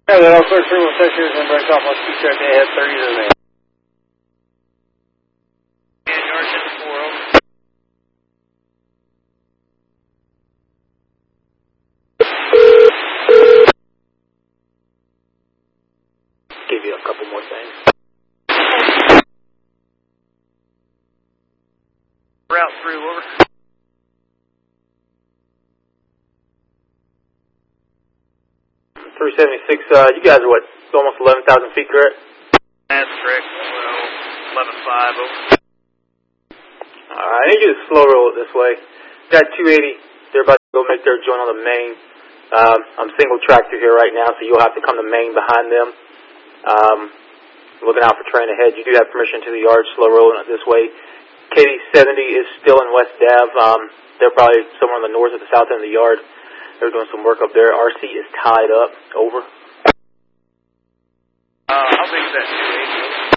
Yeah, that all clear 316 here is going to break off. Let's keep check ahead 30 to the man. And yard 10-4. Give you a couple more things. Route through, over. You guys are what, almost 11,000 feet, correct? That's correct. Well, 11.5, over. Alright, I need you to slow roll it this way. Got 280, they're about to go make their joint on the main. I'm single track through here right now, so you'll have to come to main behind them. Looking out for train ahead. You do have permission to the yard, slow rolling it this way. KD-70 is still in West Ave. They're probably somewhere on the north or the south end of the yard. They're doing some work up there. RC is tied up. Over. How big is that 280?